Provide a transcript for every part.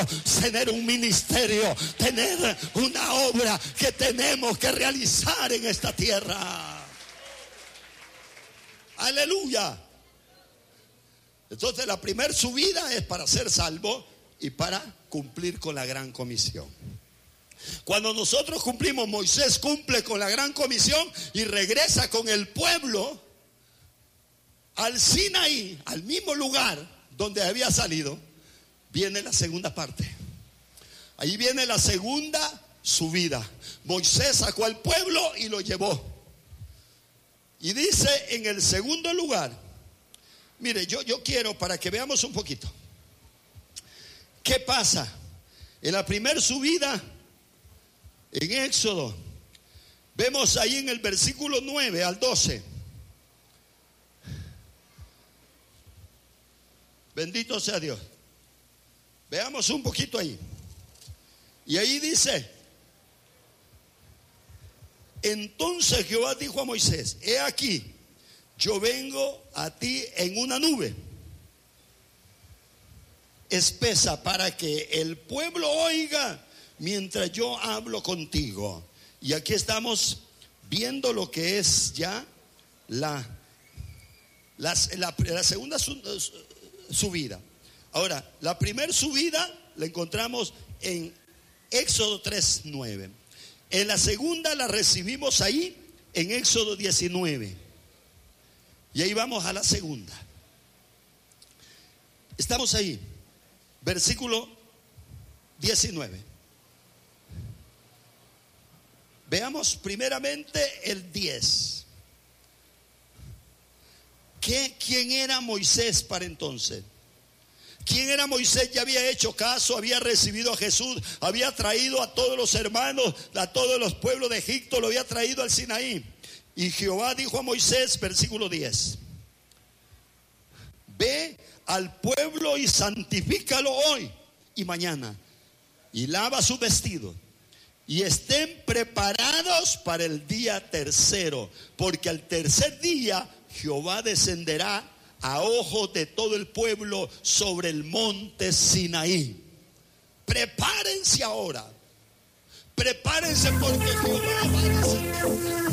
tener un ministerio, tener una obra que tenemos que realizar en esta tierra. Aleluya. Entonces la primera subida es para ser salvo y para cumplir con la gran comisión. Cuando nosotros cumplimos, Moisés cumple con la gran comisión y regresa con el pueblo al Sinaí, al mismo lugar donde había salido. Viene la segunda parte. Ahí viene la segunda subida. Moisés sacó al pueblo y lo llevó. Y dice en el segundo lugar, mire, yo quiero para que veamos un poquito. ¿Qué pasa? En la primera subida, en Éxodo, vemos ahí en el versículo 9 al 12. Bendito sea Dios. Veamos un poquito ahí. Y ahí dice: entonces Jehová dijo a Moisés: he aquí, yo vengo a ti en una nube espesa para que el pueblo oiga mientras yo hablo contigo. Y aquí estamos viendo lo que es ya la segunda subida. Ahora, la primera subida la encontramos en Éxodo 3:9. En la segunda la recibimos ahí en Éxodo 19. Y ahí vamos a la segunda. Estamos ahí, versículo 19. Veamos primeramente el 10. ¿Quién era Moisés para entonces? ¿Quién era Moisés? Ya había hecho caso, había recibido a Jesús, había traído a todos los hermanos, a todos los pueblos de Egipto, lo había traído al Sinaí. Y Jehová dijo a Moisés, versículo 10: ve al pueblo y santifícalo hoy y mañana, y lava sus vestidos, y estén preparados para el día tercero, porque al tercer día Jehová descenderá a ojos de todo el pueblo sobre el monte Sinaí. Prepárense ahora. Prepárense porque Jehová va a descender.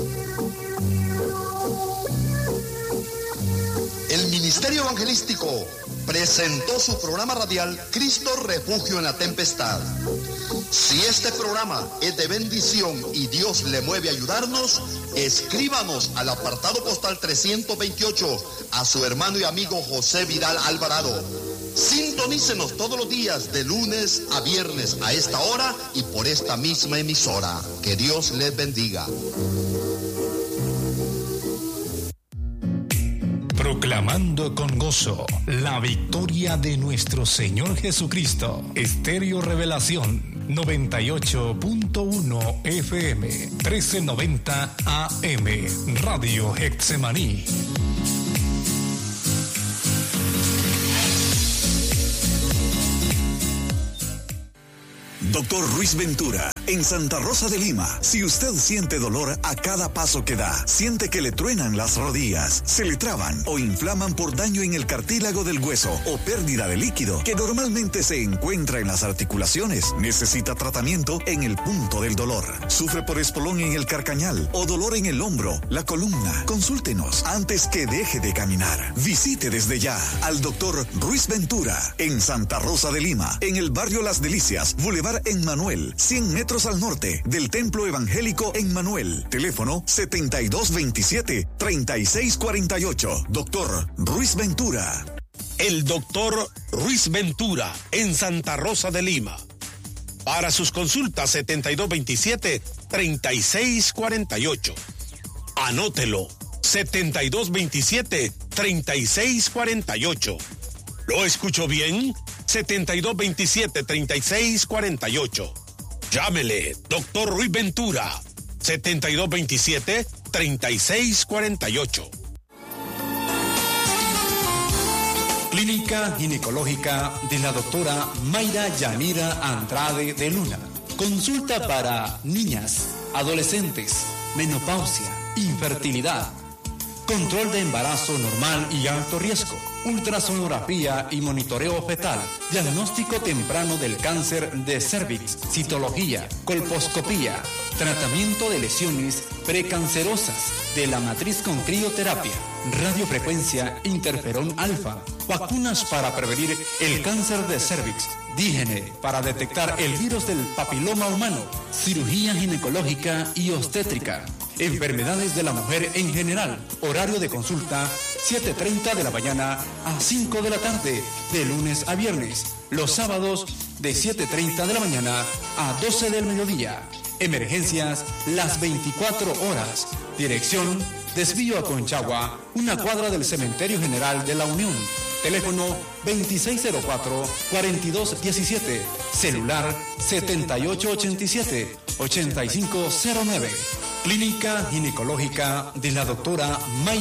El Ministerio Evangelístico presentó su programa radial Cristo Refugio en la Tempestad. Si este programa es de bendición y Dios le mueve a ayudarnos, escríbanos al apartado postal 328 a su hermano y amigo José Vidal Alvarado. Sintonícenos todos los días de lunes a viernes a esta hora y por esta misma emisora. Que Dios les bendiga. Proclamando con gozo la victoria de nuestro Señor Jesucristo. Estéreo Revelación 98.1 FM 1390 AM Radio Getsemaní. Doctor Ruiz Ventura, en Santa Rosa de Lima. Si usted siente dolor a cada paso que da, siente que le truenan las rodillas, se le traban o inflaman por daño en el cartílago del hueso o pérdida de líquido que normalmente se encuentra en las articulaciones, necesita tratamiento en el punto del dolor. Sufre por espolón en el carcañal o dolor en el hombro, la columna. Consúltenos antes que deje de caminar. Visite desde ya al Doctor Ruiz Ventura en Santa Rosa de Lima, en el barrio Las Delicias, Boulevard Emmanuel, 100 metros al norte del Templo Evangélico Emmanuel. Teléfono 7227-3648. Doctor Ruiz Ventura. El Doctor Ruiz Ventura en Santa Rosa de Lima. Para sus consultas 7227-3648. Anótelo. 7227-3648. ¿Lo escucho bien? 7227-3648. Llámele, Doctor Ruiz Ventura, 7227-3648. Clínica Ginecológica de la doctora Mayra Yanira Andrade de Luna. Consulta para niñas, adolescentes, menopausia, infertilidad. control de embarazo normal y alto riesgo, ultrasonografía y monitoreo fetal, diagnóstico temprano del cáncer de cervix, citología, colposcopía, tratamiento de lesiones precancerosas de la matriz con crioterapia, radiofrecuencia interferón alfa, vacunas para prevenir el cáncer de cervix, dígene para detectar el virus del papiloma humano, cirugía ginecológica y obstétrica, enfermedades de la mujer en general, horario de consulta 7:30 de la mañana a 5 de la tarde, de lunes a viernes, los sábados de 7:30 de la mañana a 12 del mediodía. Emergencias las 24 horas. Dirección: desvío a Conchagua, una cuadra del Cementerio General de la Unión. Teléfono 2604-4217. Celular 7887-8509. Clínica Ginecológica de la doctora Mayra